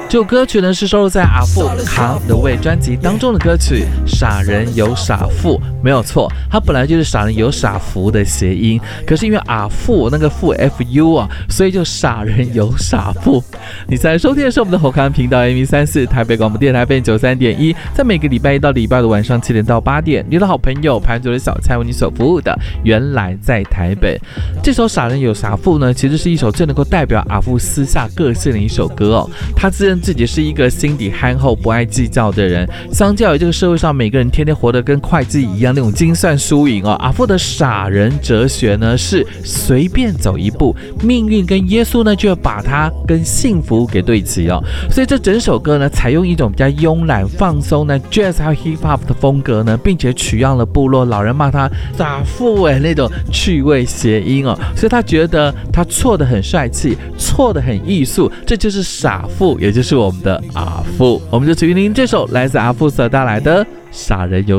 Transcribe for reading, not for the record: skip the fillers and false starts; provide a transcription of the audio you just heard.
这首歌曲呢是收录在阿富 Come the Way 专辑当中的歌曲《傻人有傻富》，没有错，它本来就是傻人有傻福的谐音，可是因为阿富那个富 FU 啊，所以就傻人有傻富。你在收听的是我们的火康频道 AM134 台北广播电台 FM93.1，在每个礼拜一到礼拜的晚上7点到8点，你的好朋友盘主的小蔡为你所服务的原来在台北。这首《傻人有傻富》呢，其实是一首最能够代表阿富私下个性的一首歌哦。他自认自己是一个心底憨厚、不爱计较的人，相较于这个社会上每个人天天活得跟会计一样那种精算输赢哦，阿富的傻人哲学呢是随便走一步，命运跟耶稣呢就要把他跟幸福给对齐哦。所以这整首歌呢采用一种比较慵懒放松呢 jazz 还有 hip hop 的风格呢，并且取样了部落老人骂他傻富那种趣味谐音哦，所以他觉得他错得很帅气，错得很艺术，这就是傻富，也就是我们的阿富。我们就请您这首来自阿富所带来的《傻人有